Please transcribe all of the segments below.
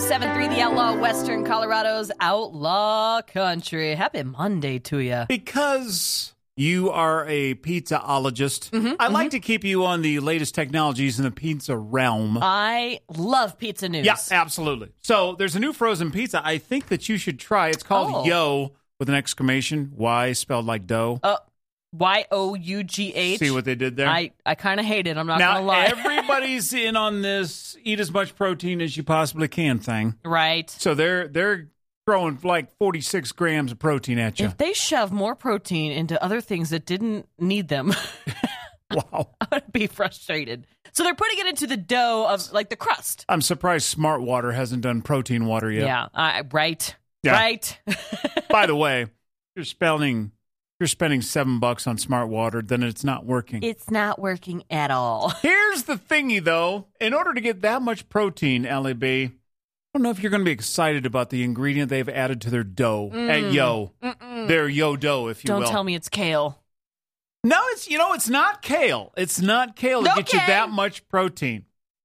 107.3 The Outlaw, Western Colorado's Outlaw Country. Happy Monday to you. Because you are a pizzaologist, I like to keep you on the latest technologies in the pizza realm. I love pizza news. Yeah, absolutely. So there's a new frozen pizza I think that you should try. It's called Yo with an exclamation, Y spelled like dough. Y-O-U-G-H. See what they did there? I kind of hate it. I'm not going to lie. Everybody's in on this eat as much protein as you possibly can thing. Right. So they're throwing like 46 grams of protein at you. If they shove more protein into other things that didn't need them, wow, I would be frustrated. So they're putting it into the dough of like the crust. I'm surprised Smart Water hasn't done protein water yet. Yeah, right. Yeah. Right. By the way, you're spending $7 on Smart Water, then it's not working. It's not working at all. Here's the thingy, though. In order to get that much protein, Allie B, I don't know if you're going to be excited about the ingredient they've added to their dough at Yo. Their Yo dough, if you will. Don't tell me it's kale. No, it's not kale. It's not kale to get you that much protein.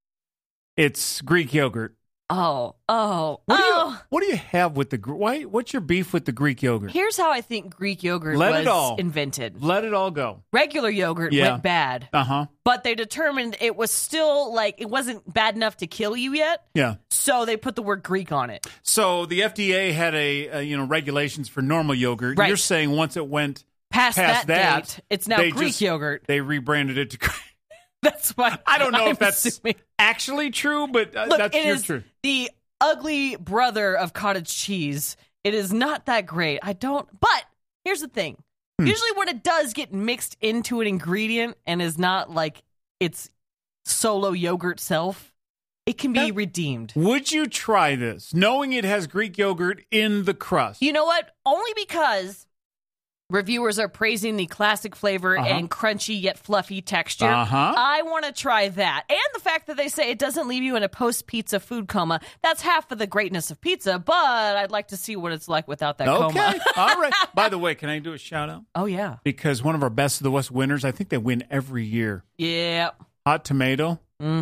It's Greek yogurt. What do you have with the what's your beef with the Greek yogurt? Here's how I think Greek yogurt was invented. Let it all go. Regular yogurt went bad. But they determined it was still it wasn't bad enough to kill you yet. Yeah. So they put the word Greek on it. So the FDA had regulations for normal yogurt. Right. You're saying once it went past that date, it's now Greek yogurt. They rebranded it to That's why I don't know if that's actually true, but that's true. The ugly brother of cottage cheese. It is not that great. But here's the thing. Usually when it does get mixed into an ingredient and is not like its solo yogurt self, it can be redeemed. Would you try this, knowing it has Greek yogurt in the crust? You know what? Only because reviewers are praising the classic flavor and crunchy yet fluffy texture. I want to try that. And the fact that they say it doesn't leave you in a post-pizza food coma. That's half of the greatness of pizza, but I'd like to see what it's like without that coma. Okay. All right. By the way, can I do a shout-out? Oh, yeah. Because one of our Best of the West winners, I think they win every year. Yeah. Hot Tomato.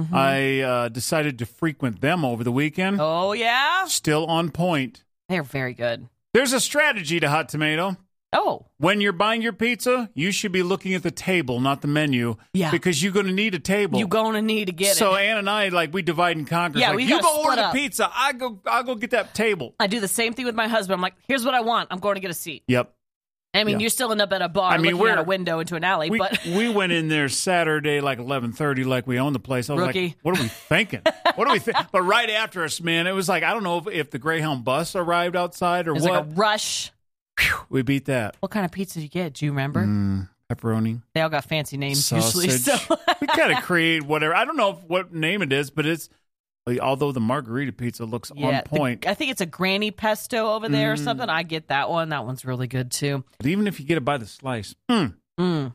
I decided to frequent them over the weekend. Oh, yeah? Still on point. They're very good. There's a strategy to Hot Tomato. Oh. When you're buying your pizza, you should be looking at the table, not the menu. Yeah. Because you're going to need a table. You're going to need to get it. So Ann and I, we divide and conquer. Yeah, we you go order the up. pizza. I'll go get that table. I do the same thing with my husband. I'm like, here's what I want. I'm going to get a seat. Yep. I mean, you still end up at a bar looking at a window into an alley. But we went in there Saturday, 11:30, like we owned the place. I was like, what are we thinking? But right after us, man, it was I don't know if the Greyhound bus arrived outside or what. It was like a rush. Whew, we beat that. What kind of pizza did you get? Do you remember? Pepperoni. They all got fancy names Sausage. usually. So. We kind of create whatever. I don't know what name it is, but it's, although the margarita pizza looks on point. I think it's a granny pesto over there or something. I get that one. That one's really good too. But even if you get it by the slice. By the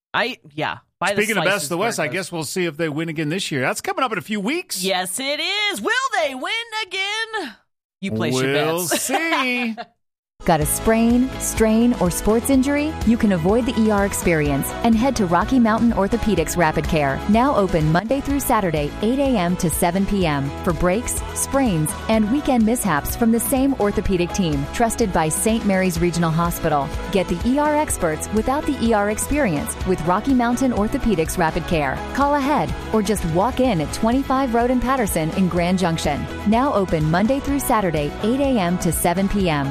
slice. Speaking of Best of the West, I guess we'll see if they win again this year. That's coming up in a few weeks. Yes, it is. Will they win again? You place your bets. We'll see. Got a sprain, strain, or sports injury? You can avoid the ER experience and head to Rocky Mountain Orthopedics Rapid Care, now open Monday through Saturday, 8 a.m. to 7 p.m. for breaks, sprains, and weekend mishaps from the same orthopedic team, trusted by St. Mary's Regional Hospital. Get the ER experts without the ER experience with Rocky Mountain Orthopedics Rapid Care. Call ahead or just walk in at 25 Road in Patterson in Grand Junction, now open Monday through Saturday, 8 a.m. to 7 p.m.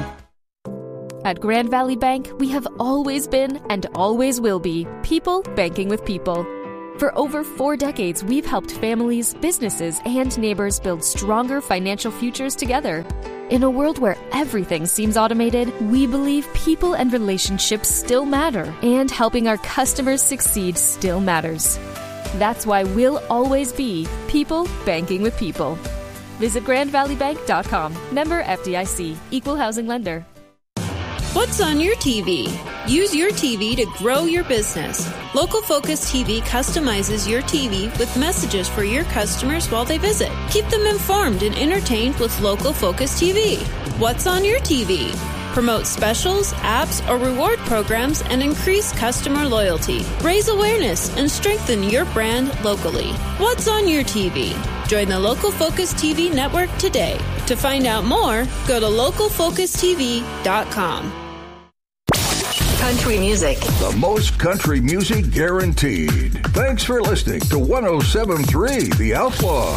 At Grand Valley Bank, we have always been and always will be people banking with people. For over 4 decades, we've helped families, businesses, and neighbors build stronger financial futures together. In a world where everything seems automated, we believe people and relationships still matter, and helping our customers succeed still matters. That's why we'll always be people banking with people. Visit grandvalleybank.com. Member FDIC. Equal housing lender. What's on your TV? Use your TV to grow your business. Local Focus TV customizes your TV with messages for your customers while they visit. Keep them informed and entertained with Local Focus TV. What's on your TV? Promote specials, apps, or reward programs and increase customer loyalty. Raise awareness and strengthen your brand locally. What's on your TV? Join the Local Focus TV network today. To find out more, go to localfocustv.com. Country music. The most country music guaranteed. Thanks for listening to 107.3 The Outlaw.